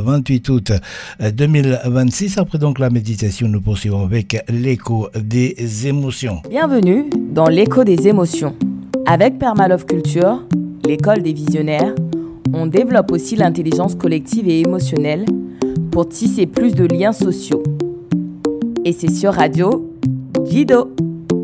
28 août 2026. Après donc la méditation, nous poursuivons avec l'écho des émotions. Bienvenue dans l'écho des émotions. Avec Permalove Culture, l'école des visionnaires, on développe aussi l'intelligence collective et émotionnelle pour tisser plus de liens sociaux. Et c'est sur Radio Jido.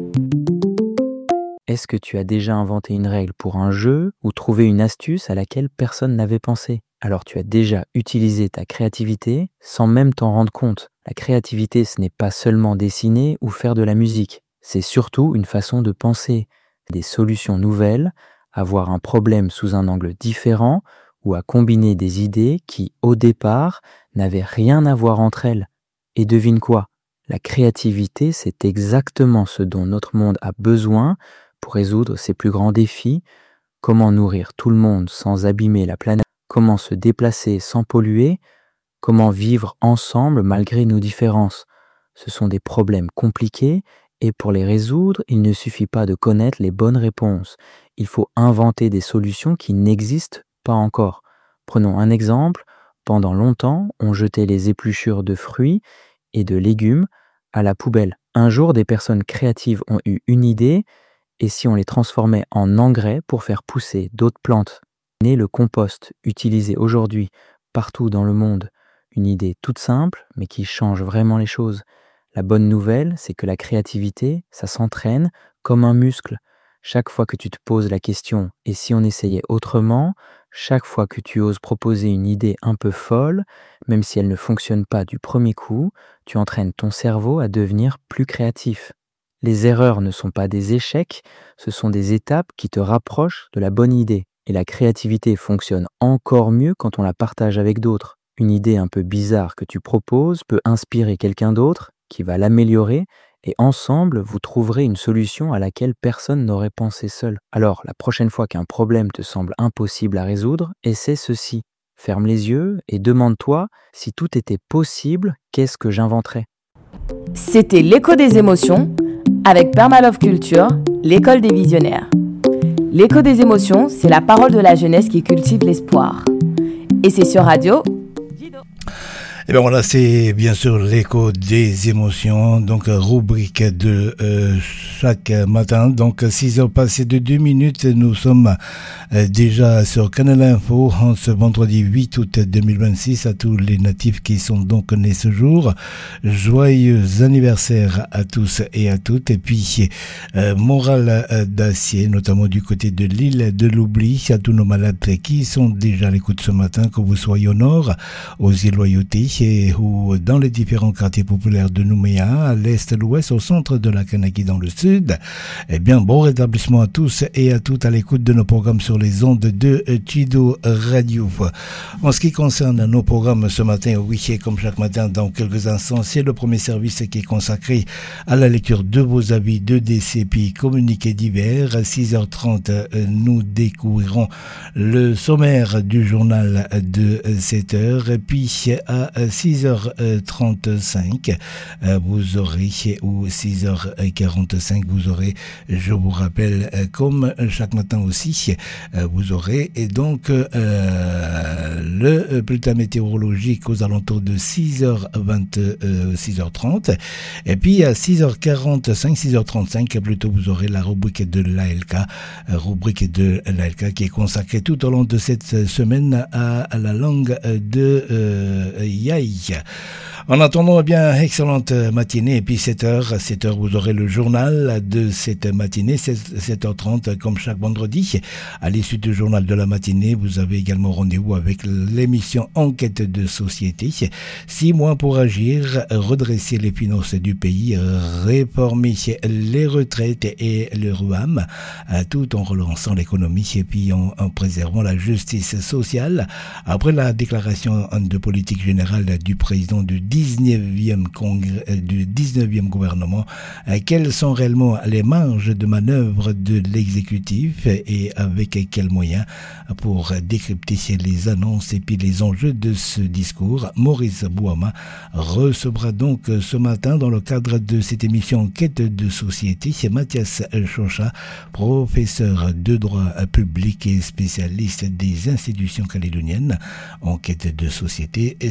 Est-ce que tu as déjà inventé une règle pour un jeu ou trouvé une astuce à laquelle personne n'avait pensé ? Alors tu as déjà utilisé ta créativité sans même t'en rendre compte. La créativité, ce n'est pas seulement dessiner ou faire de la musique. C'est surtout une façon de penser, des solutions nouvelles, à voir un problème sous un angle différent ou à combiner des idées qui, au départ, n'avaient rien à voir entre elles. Et devine quoi ? La créativité, c'est exactement ce dont notre monde a besoin pour résoudre ses plus grands défis, comment nourrir tout le monde sans abîmer la planète, comment se déplacer sans polluer, comment vivre ensemble malgré nos différences. Ce sont des problèmes compliqués et pour les résoudre, il ne suffit pas de connaître les bonnes réponses. Il faut inventer des solutions qui n'existent pas encore. Prenons un exemple. Pendant longtemps, on jetait les épluchures de fruits et de légumes à la poubelle. Un jour, des personnes créatives ont eu une idée. Et si on les transformait en engrais pour faire pousser d'autres plantes ? Né le compost, utilisé aujourd'hui partout dans le monde. Une idée toute simple, mais qui change vraiment les choses. La bonne nouvelle, c'est que la créativité, ça s'entraîne comme un muscle. Chaque fois que tu te poses la question « et si on essayait autrement ?», chaque fois que tu oses proposer une idée un peu folle, même si elle ne fonctionne pas du premier coup, tu entraînes ton cerveau à devenir plus créatif. Les erreurs ne sont pas des échecs, ce sont des étapes qui te rapprochent de la bonne idée. Et la créativité fonctionne encore mieux quand on la partage avec d'autres. Une idée un peu bizarre que tu proposes peut inspirer quelqu'un d'autre qui va l'améliorer et ensemble, vous trouverez une solution à laquelle personne n'aurait pensé seul. Alors, la prochaine fois qu'un problème te semble impossible à résoudre, essaie ceci. Ferme les yeux et demande-toi si tout était possible, qu'est-ce que j'inventerais ? C'était l'écho des émotions avec Permalove Culture, l'école des visionnaires. L'écho des émotions, c'est la parole de la jeunesse qui cultive l'espoir. Et c'est sur Radio Jido. Et bien voilà, c'est bien sûr l'écho des émotions, donc rubrique de chaque matin. Donc 6h passées de 2 minutes, nous sommes déjà sur Canal Info en ce vendredi 8 août 2026. À tous les natifs qui sont donc nés ce jour, joyeux anniversaire à tous et à toutes. Et puis morale d'acier, notamment du côté de l'île de l'Oubli, à tous nos malades qui sont déjà à l'écoute ce matin, que vous soyez au nord, aux îles Loyauté, ou dans les différents quartiers populaires de Nouméa, à l'est, l'ouest, au centre de la Kanaki dans le sud. Eh bien, bon rétablissement à tous et à toutes à l'écoute de nos programmes sur les ondes de Jido Radio. En ce qui concerne nos programmes ce matin, oui, comme chaque matin, dans quelques instants, c'est le premier service qui est consacré à la lecture de vos avis de décès puis communiqués divers. À 6h30, nous découvrirons le sommaire du journal de 7h. Et puis, à 6h35, vous aurez, ou 6h45, vous aurez, je vous rappelle, comme chaque matin aussi, vous aurez et donc le bulletin météorologique aux alentours de 6h30. Et puis à 6h45, 6h35, plutôt, vous aurez la rubrique de l'ALK, qui est consacrée tout au long de cette semaine à la langue de Yaï. En attendant, eh bien, excellente matinée. Et puis 7h, vous aurez le journal de cette matinée, 7h30, comme chaque vendredi. À l'issue du journal de la matinée, vous avez également rendez-vous avec l'émission Enquête de société. 6 mois pour agir, redresser les finances du pays, réformer les retraites et le RUAM, tout en relançant l'économie et puis en préservant la justice sociale. Après la déclaration de politique générale du président du 19e gouvernement, quelles sont réellement les marges de manœuvre de l'exécutif et avec quels moyens pour décrypter les annonces et puis les enjeux de ce discours. Maurice Bouama recevra donc ce matin dans le cadre de cette émission Enquête de société, c'est Mathias Chocha, professeur de droit public et spécialiste des institutions calédoniennes. Enquête de société